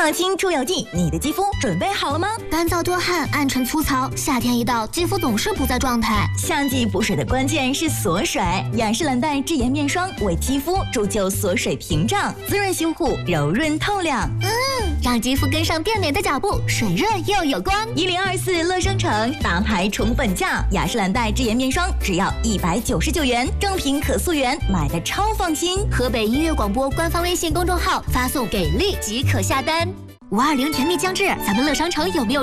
抗菌出油剂，你的肌肤准备好了吗？ 干燥多汗、暗沉粗糙，夏天一到，肌肤总是不在状态。 夏季补水的关键是锁水，雅诗兰黛智妍面霜为肌肤铸就锁水屏障，滋润修护，柔润透亮。 让肌肤跟上变美的脚步，水润又有光。 1024乐生城大牌宠本价，雅诗兰黛智妍面霜只要199元，正品可溯源，买的超放心。 河北音乐广播官方微信公众号发送给力即可下单。520甜蜜将至，咱们乐商城有没有